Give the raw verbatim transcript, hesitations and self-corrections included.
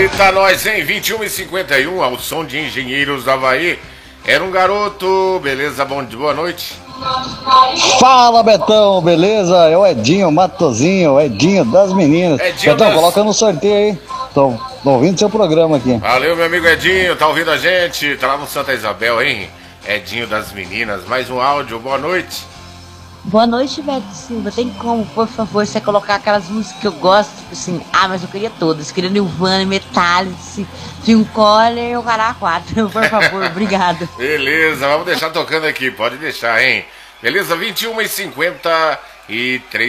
Eita, nós, hein? vinte e uma e cinquenta e um, ao som de Engenheiros do Havaí. Era um garoto, beleza? Bom dia, boa noite. Fala, Betão, beleza? É o Edinho Matozinho, o Edinho das meninas. Edinho Betão, das... coloca no sorteio aí. Tô, tô ouvindo seu programa aqui. Valeu, meu amigo Edinho, tá ouvindo a gente? Tá lá no Santa Isabel, hein? Edinho das meninas, mais um áudio, boa noite. Boa noite, Beto Silva. Tem como, por favor, você colocar aquelas músicas que eu gosto? Tipo assim, ah, mas eu queria todas. Eu queria Nirvana, Metallica, Phil Collins e o Cará quatro. Por favor, obrigado. Beleza, vamos deixar tocando aqui, pode deixar, hein? Beleza, vinte e uma e cinquenta e três.